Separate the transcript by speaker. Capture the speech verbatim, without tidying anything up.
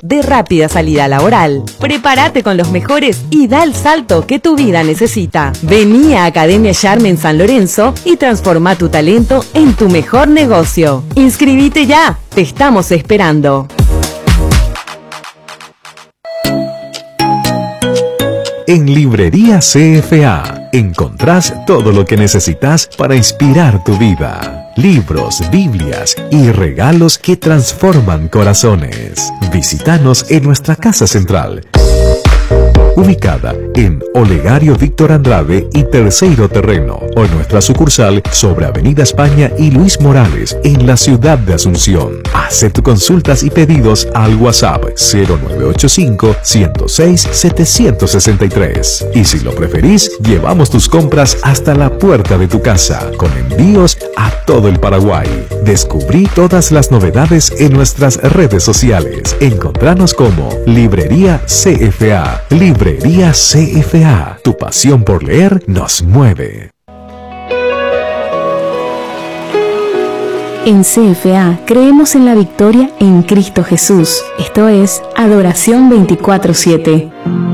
Speaker 1: de rápida salida laboral. Prepárate con los mejores y da el salto que tu vida necesita. Vení a Academia Charme en San Lorenzo y transforma tu talento en tu mejor negocio. ¡Inscribite ya! Te estamos esperando.
Speaker 2: En Librería C F A encontrás todo lo que necesitas para inspirar tu vida. Libros, Biblias y regalos que transforman corazones. Visítanos en nuestra casa central, ubicada en Olegario Víctor Andrade y Terceiro Terreno, o en nuestra sucursal sobre Avenida España y Luis Morales, en la ciudad de Asunción. Haz tus consultas y pedidos al WhatsApp cero nueve ocho cinco, ciento seis, setecientos sesenta y tres. Y si lo preferís, llevamos tus compras hasta la puerta de tu casa, con envíos a todo el Paraguay. Descubrí todas las novedades en nuestras redes sociales. Encontranos como Librería C F A. Librería C F A. Tu pasión por leer nos mueve.
Speaker 3: En C F A creemos en la victoria en Cristo Jesús. Esto es Adoración veinticuatro siete.